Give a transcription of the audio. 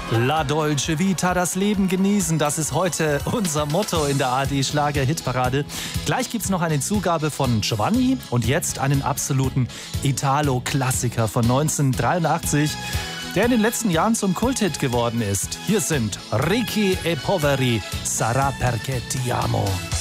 La Dolce Vita, das Leben genießen, das ist heute unser Motto in der ARD-Schlager-Hitparade. Gleich gibt's noch eine Zugabe von Giovanni und jetzt einen absoluten Italo-Klassiker von 1983, der in den letzten Jahren zum Kulthit geworden ist. Hier sind Ricchi e Poveri, Sarà perché ti amo.